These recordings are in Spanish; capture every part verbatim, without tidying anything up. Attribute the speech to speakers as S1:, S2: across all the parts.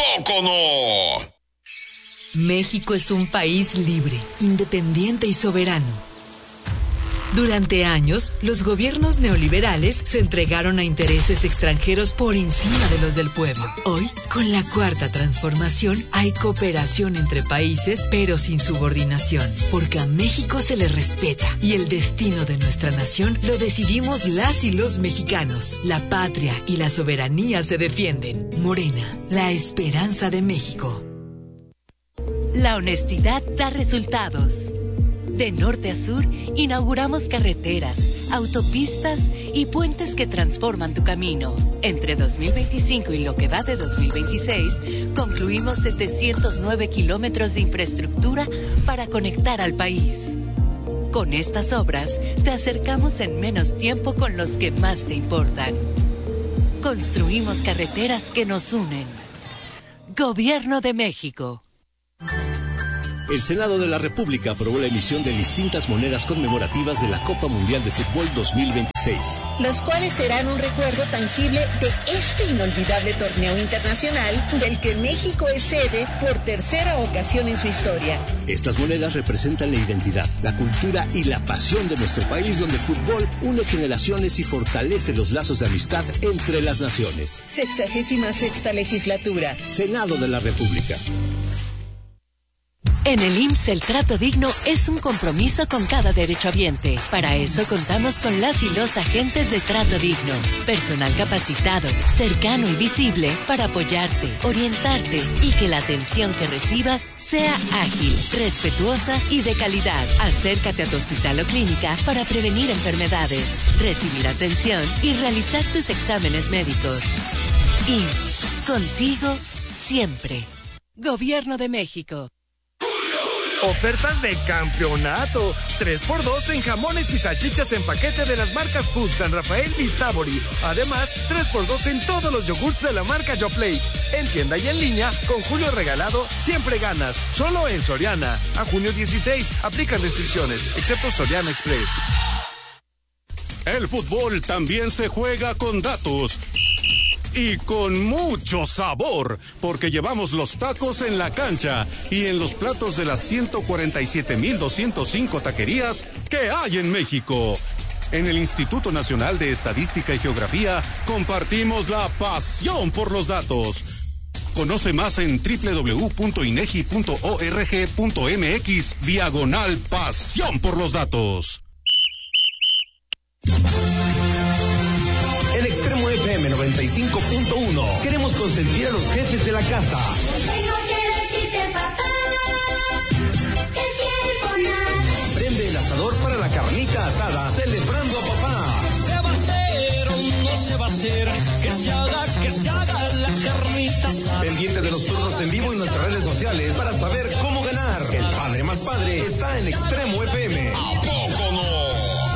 S1: poco no?
S2: México es un país libre, independiente y soberano. Durante años, los gobiernos neoliberales se entregaron a intereses extranjeros por encima de los del pueblo. Hoy, con la cuarta transformación, hay cooperación entre países, pero sin subordinación, porque a México se le respeta y el destino de nuestra nación lo decidimos las y los mexicanos. La patria y la soberanía se defienden. Morena, la esperanza de México.
S3: La honestidad da resultados. De norte a sur, inauguramos carreteras, autopistas y puentes que transforman tu camino. Entre dos mil veinticinco y lo que va de dos mil veintiséis, concluimos setecientos nueve kilómetros de infraestructura para conectar al país. Con estas obras, te acercamos en menos tiempo con los que más te importan. Construimos carreteras que nos unen. Gobierno de México.
S4: El Senado de la República aprobó la emisión de distintas monedas conmemorativas de la Copa Mundial de Fútbol dos mil veintiséis.
S5: Las cuales serán un recuerdo tangible de este inolvidable torneo internacional del que México es sede por tercera ocasión en su historia.
S4: Estas monedas representan la identidad, la cultura y la pasión de nuestro país, donde el fútbol une generaciones y fortalece los lazos de amistad entre las naciones.
S5: Sexagésima sexta legislatura.
S4: Senado de la República.
S3: En el I M S S el trato digno es un compromiso con cada derechohabiente. Para eso contamos con las y los agentes de trato digno. Personal capacitado, cercano y visible para apoyarte, orientarte y que la atención que recibas sea ágil, respetuosa y de calidad. Acércate a tu hospital o clínica para prevenir enfermedades, recibir atención y realizar tus exámenes médicos. I M S S, contigo siempre. Gobierno de México.
S6: Ofertas de campeonato. tres por dos en jamones y salchichas en paquete de las marcas Food, San Rafael y Sabori. Además, tres por dos en todos los yogurts de la marca Yoplait. En tienda y en línea, con Julio Regalado, siempre ganas. Solo en Soriana. A junio dieciséis. Aplican restricciones, excepto Soriana Express.
S7: El fútbol también se juega con datos. Y con mucho sabor, porque llevamos los tacos en la cancha y en los platos de las ciento cuarenta y siete mil doscientos cinco taquerías que hay en México. En el Instituto Nacional de Estadística y Geografía compartimos la pasión por los datos. Conoce más en doble u doble u doble u punto inegi punto org punto mx diagonal pasión por los datos.
S8: En Extremo F M noventa y cinco punto uno queremos consentir a los jefes de la casa.
S9: Tengo que decirte, papá, que tiempo nada.
S8: Prende el asador para la carnita asada, celebrando a papá.
S10: Se va a hacer o no se va a hacer, que se haga, que se haga la carnita asada.
S8: Pendiente de los turnos en vivo en nuestras redes sociales para saber cómo ganar. El padre más padre está en Extremo F M.
S1: ¿A poco no?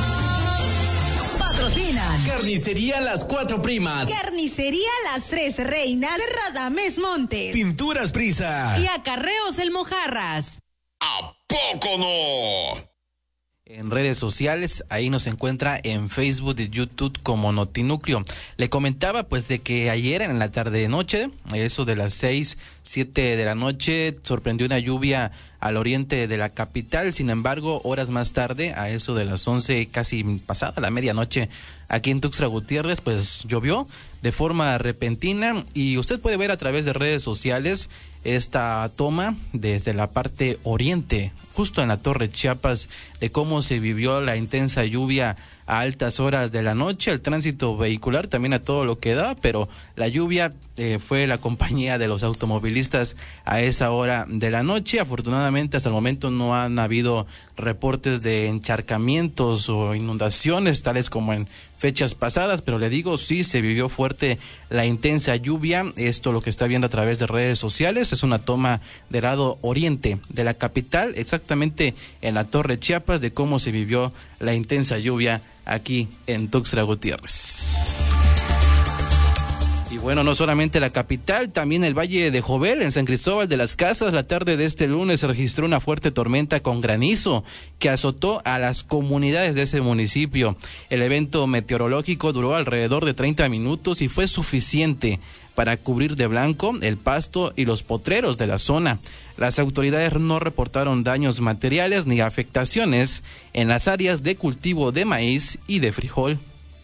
S11: Patrocinan
S12: Carnicería Las Cuatro Primas,
S11: Carnicería Las Tres Reinas de Radames Montes,
S8: Pinturas Prisa
S11: y Acarreos El Mojarras.
S1: ¿A poco no?
S13: En redes sociales, ahí nos encuentra en Facebook y YouTube como Notinúcleo. Le comentaba pues de que ayer en la tarde noche, eso de las seis, siete de la noche, sorprendió una lluvia al oriente de la capital. Sin embargo, horas más tarde, a eso de las once, casi pasada la medianoche, aquí en Tuxtla Gutiérrez, pues llovió de forma repentina y usted puede ver a través de redes sociales esta toma desde la parte oriente, justo en la Torre Chiapas, de cómo se vivió la intensa lluvia a altas horas de la noche, el tránsito vehicular también a todo lo que da, pero la lluvia eh, fue la compañía de los automovilistas a esa hora de la noche. Afortunadamente hasta el momento no han habido reportes de encharcamientos o inundaciones tales como en fechas pasadas, pero le digo, sí se vivió fuerte la intensa lluvia. Esto lo que está viendo a través de redes sociales es una toma del lado oriente de la capital, exactamente en la Torre Chiapas, de cómo se vivió la intensa lluvia aquí en Tuxtla Gutiérrez. Y bueno, no solamente la capital, también el Valle de Jovel, en San Cristóbal de las Casas, la tarde de este lunes se registró una fuerte tormenta con granizo que azotó a las comunidades de ese municipio. El evento meteorológico duró alrededor de treinta minutos y fue suficiente para cubrir de blanco el pasto y los potreros de la zona. Las autoridades no reportaron daños materiales ni afectaciones en las áreas de cultivo de maíz y de frijol.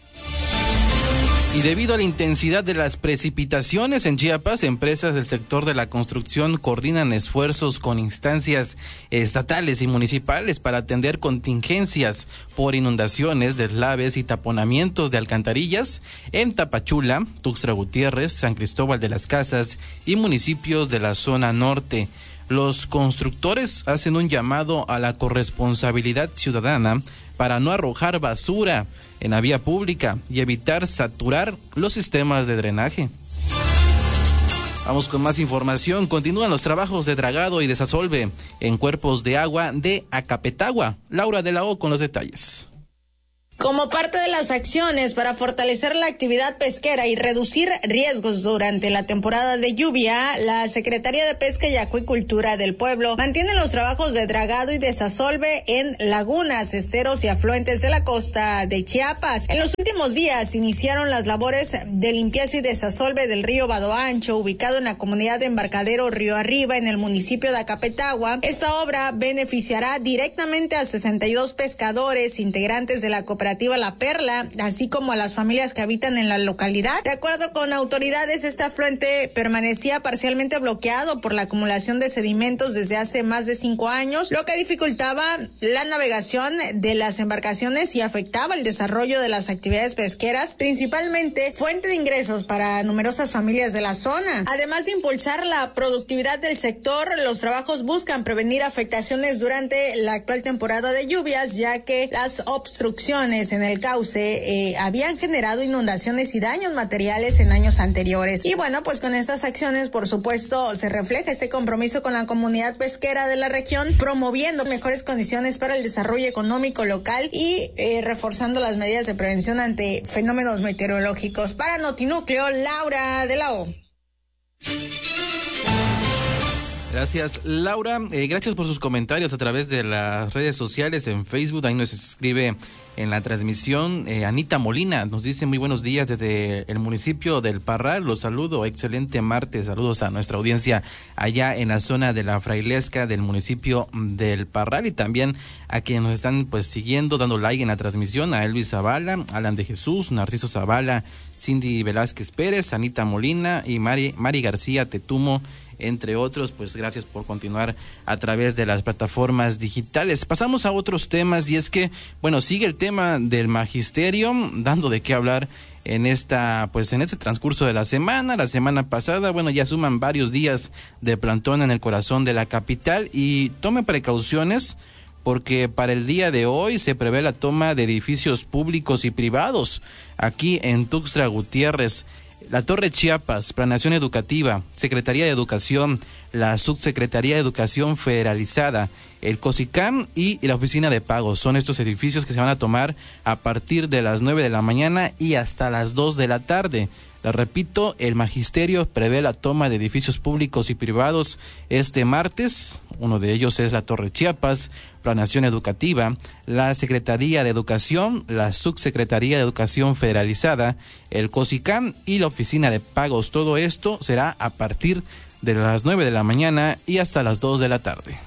S13: Y debido a la intensidad de las precipitaciones en Chiapas, empresas del sector de la construcción coordinan esfuerzos con instancias estatales y municipales para atender contingencias por inundaciones, deslaves y taponamientos de alcantarillas en Tapachula, Tuxtla Gutiérrez, San Cristóbal de las Casas y municipios de la zona norte. Los constructores hacen un llamado a la corresponsabilidad ciudadana para no arrojar basura en la vía pública y evitar saturar los sistemas de drenaje. Vamos con más información. Continúan los trabajos de dragado y desasolve en cuerpos de agua de Acapetagua. Laura de la O con los detalles.
S11: Como parte de las acciones para fortalecer la actividad pesquera y reducir riesgos durante la temporada de lluvia, la Secretaría de Pesca y Acuicultura del pueblo mantiene los trabajos de dragado y desasolve en lagunas, esteros y afluentes de la costa de Chiapas. En los últimos días iniciaron las labores de limpieza y desasolve del río Vado Ancho, ubicado en la comunidad de Embarcadero Río Arriba, en el municipio de Acapetagua. Esta obra beneficiará directamente a sesenta y dos pescadores integrantes de la cooperativa La Perla, así como a las familias que habitan en la localidad. De acuerdo con autoridades, este afluente permanecía parcialmente bloqueado por la acumulación de sedimentos desde hace más de cinco años, lo que dificultaba la navegación de las embarcaciones y afectaba el desarrollo de las actividades pesqueras, principalmente fuente de ingresos para numerosas familias de la zona. Además de impulsar la productividad del sector, los trabajos buscan prevenir afectaciones durante la actual temporada de lluvias, ya que las obstrucciones en el cauce eh, habían generado inundaciones y daños materiales en años anteriores. Y bueno, pues con estas acciones, por supuesto, se refleja ese compromiso con la comunidad pesquera de la región, promoviendo mejores condiciones para el desarrollo económico local y eh, reforzando las medidas de prevención ante fenómenos meteorológicos. Para Notinúcleo, Laura de la O.
S13: Gracias, Laura. Eh, gracias por sus comentarios a través de las redes sociales, en Facebook. Ahí nos escribe en la transmisión eh, Anita Molina. Nos dice muy buenos días desde el municipio del Parral. Los saludo. Excelente martes. Saludos a nuestra audiencia allá en la zona de la Frailesca del municipio del Parral, y también a quienes nos están pues siguiendo, dando like en la transmisión, a Elvis Zavala, Alan de Jesús, Narciso Zavala, Cindy Velázquez Pérez, Anita Molina y Mari, Mari García Tetumo, entre otros. Pues gracias por continuar a través de las plataformas digitales. Pasamos a otros temas, y es que, bueno, sigue el tema del magisterio dando de qué hablar en esta, pues en este transcurso de la semana. La semana pasada, bueno, ya suman varios días de plantón en el corazón de la capital, y tome precauciones porque para el día de hoy se prevé la toma de edificios públicos y privados aquí en Tuxtla Gutiérrez. La Torre Chiapas, Planeación Educativa, Secretaría de Educación, la Subsecretaría de Educación Federalizada, el COSICAM y la Oficina de Pagos. Son estos edificios que se van a tomar a partir de las nueve de la mañana y hasta las dos de la tarde. Les repito, el magisterio prevé la toma de edificios públicos y privados este martes. Uno de ellos es la Torre Chiapas, Planeación Educativa, la Secretaría de Educación, la Subsecretaría de Educación Federalizada, el COSICAM y la Oficina de Pagos. Todo esto será a partir de las nueve de la mañana y hasta las dos de la tarde.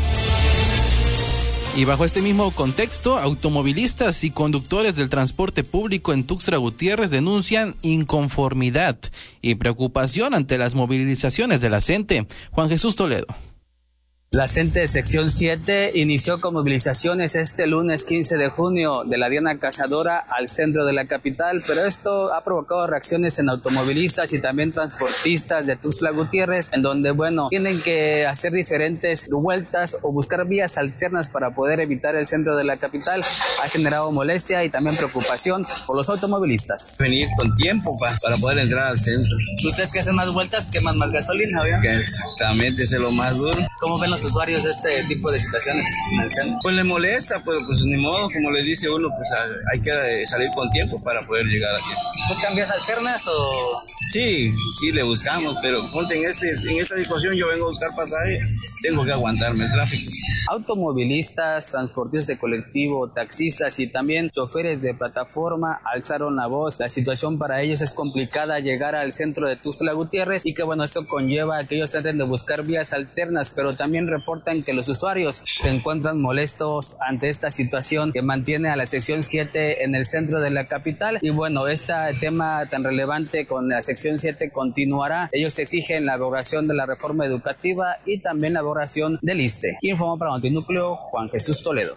S13: Y bajo este mismo contexto, automovilistas y conductores del transporte público en Tuxtla Gutiérrez denuncian inconformidad y preocupación ante las movilizaciones de la CENTE. Juan Jesús Toledo.
S14: La CENTE sección siete inició con movilizaciones este lunes quince de junio de la Diana Cazadora al centro de la capital, pero esto ha provocado reacciones en automovilistas y también transportistas de Tuxtla Gutiérrez, en donde, bueno, tienen que hacer diferentes vueltas o buscar vías alternas para poder evitar el centro de la capital. Ha generado molestia y también preocupación por los automovilistas.
S15: Venir con tiempo pa, para poder entrar al centro.
S14: ¿Ustedes que hacen más vueltas, queman más gasolina, ¿verdad?
S15: Que exactamente, es lo más duro.
S14: ¿Cómo ven los usuarios de este tipo de situaciones en el centro?
S15: Pues le molesta, pues, pues ni modo, como le dice uno, pues hay que salir con tiempo para poder llegar aquí.
S14: ¿Buscan vías alternas o...?
S15: Sí, sí le buscamos, pero ponte en, este, en esta situación yo vengo a buscar pasaje, tengo que aguantarme el tráfico.
S14: Automovilistas, transportistas de colectivo, taxistas y también choferes de plataforma alzaron la voz. La situación para ellos es complicada llegar al centro de Tuxtla Gutiérrez y que bueno, esto conlleva a que ellos traten de buscar vías alternas, pero también reportan que los usuarios se encuentran molestos ante esta situación que mantiene a la sección siete en el centro de la capital. Y bueno, este tema tan relevante con la sección siete continuará. Ellos exigen la abrogación de la reforma educativa y también la abrogación del ISSSTE. Informó para Notinúcleo Juan Jesús Toledo.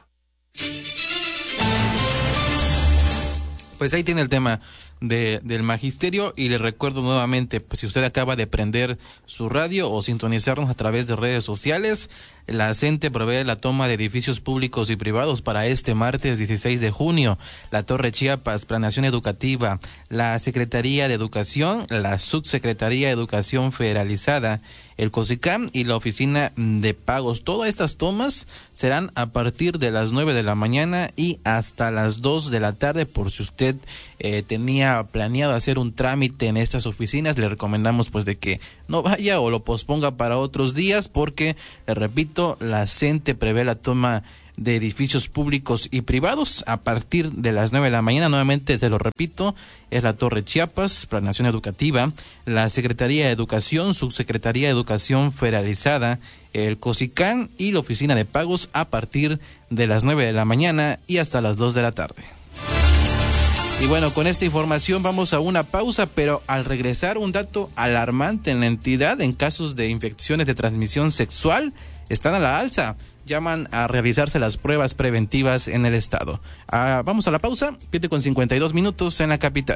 S13: Pues ahí tiene el tema de, del magisterio, y le recuerdo nuevamente, pues si usted acaba de prender su radio o sintonizarnos a través de redes sociales, la CENTE prevé la toma de edificios públicos y privados para este martes dieciséis de junio. La Torre Chiapas, Planeación Educativa, la Secretaría de Educación, la Subsecretaría de Educación Federalizada, el COSICAM y la Oficina de Pagos. Todas estas tomas serán a partir de las nueve de la mañana y hasta las dos de la tarde. Por si usted eh, tenía planeado hacer un trámite en estas oficinas, le recomendamos pues de que no vaya o lo posponga para otros días, porque, le repito, la CENTE prevé la toma de edificios públicos y privados a partir de las nueve de la mañana. Nuevamente se lo repito, es la Torre Chiapas, Planeación Educativa, la Secretaría de Educación, Subsecretaría de Educación Federalizada, el COSICAN y la Oficina de Pagos a partir de las nueve de la mañana y hasta las dos de la tarde. Y bueno, con esta información vamos a una pausa, pero al regresar, un dato alarmante en la entidad: en casos de infecciones de transmisión sexual están a la alza. Llaman a realizarse las pruebas preventivas en el estado. Ah, vamos a la pausa, siete con cincuenta y dos minutos en la capital.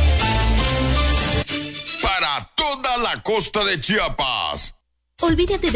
S1: Para toda la costa de Chiapas.
S16: Olvídate de